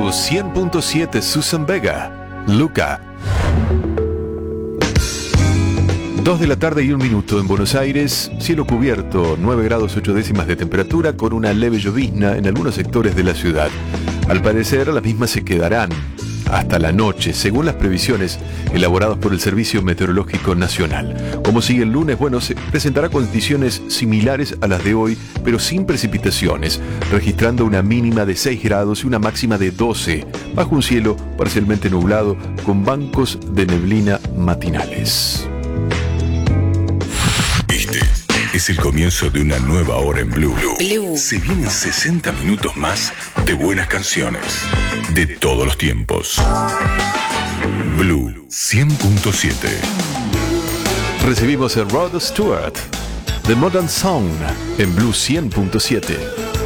Blue 100.7, Susan Vega, Luca. 2 de la tarde y 1 minuto en Buenos Aires, cielo cubierto, 9 grados 8 décimas de temperatura con una leve llovizna en algunos sectores de la ciudad. Al parecer las mismas se quedarán hasta la noche, según las previsiones elaboradas por el Servicio Meteorológico Nacional. Como sigue el lunes, bueno, se presentará condiciones similares a las de hoy, pero sin precipitaciones, registrando una mínima de 6 grados y una máxima de 12, bajo un cielo parcialmente nublado con bancos de neblina matinales. Este es el comienzo de una nueva hora en Blue. Se vienen 60 minutos más de buenas canciones de todos los tiempos. Blue 100.7. Recibimos a Rod Stewart, The Modern Song, en Blue 100.7.